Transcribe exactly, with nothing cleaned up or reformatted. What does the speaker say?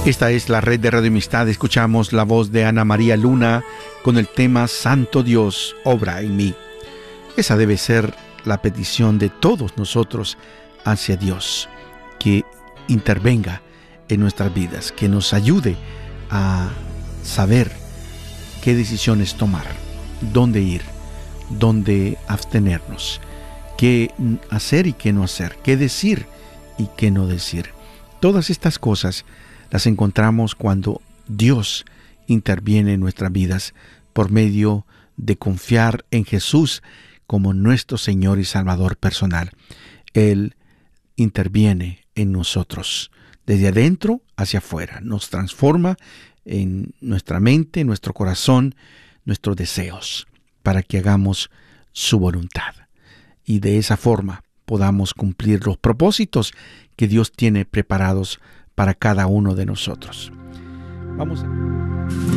Esta es la red de Radio Amistad. Escuchamos la voz de Ana María Luna con el tema Santo Dios, obra en mí. Esa debe ser la petición de todos nosotros hacia Dios, que intervenga en nuestras vidas, que nos ayude a saber qué decisiones tomar, dónde ir, dónde abstenernos, qué hacer y qué no hacer, qué decir y qué no decir. Todas estas cosas las encontramos cuando Dios interviene en nuestras vidas por medio de confiar en Jesús como nuestro Señor y Salvador personal. Él interviene en nosotros, desde adentro hacia afuera, nos transforma en nuestra mente, nuestro corazón, nuestros deseos, para que hagamos su voluntad. Y de esa forma podamos cumplir los propósitos que Dios tiene preparados para cada uno de nosotros. Vamos a...